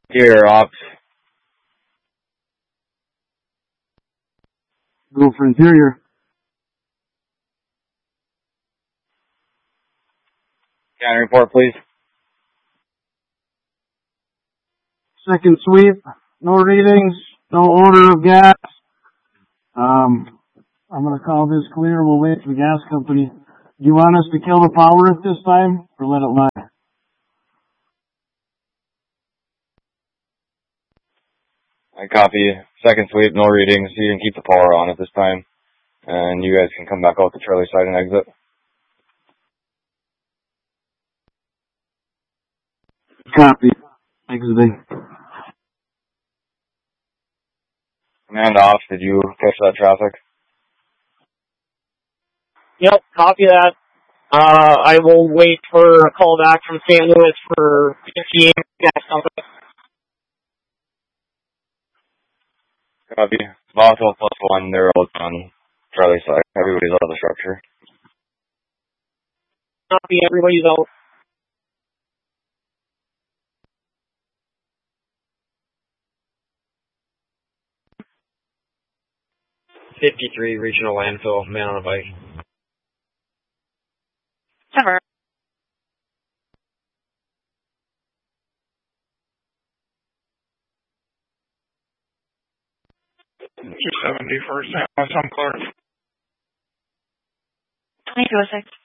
Here, Ops. Go for interior. County report, please. Second sweep. No readings. No odor of gas. I'm going to call this clear. We'll wait for the gas company. Do you want us to kill the power at this time or let it lie? I copy. Second sweep, no readings. You can keep the power on at this time. And you guys can come back out the Charlie side and exit. Copy. Exiting. Command off. Did you catch that traffic? Yep, copy that. I will wait for a call back from St. Louis for 58 gas company. Copy. Volatile +1, they're out on Charlie side. Everybody's out of the structure. Copy, everybody's out. '53 regional landfill, man on a bike. Cover. Just 70 for St. Louis, I'm clear. 2206.